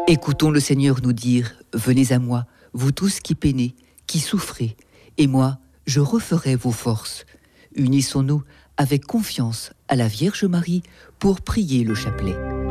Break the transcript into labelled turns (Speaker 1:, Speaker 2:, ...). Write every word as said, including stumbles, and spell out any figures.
Speaker 1: Écoutons le Seigneur nous dire « Venez à moi, vous tous qui peinez, qui souffrez, et moi, je referai vos forces. » Unissons-nous avec confiance à la Vierge Marie pour prier le chapelet.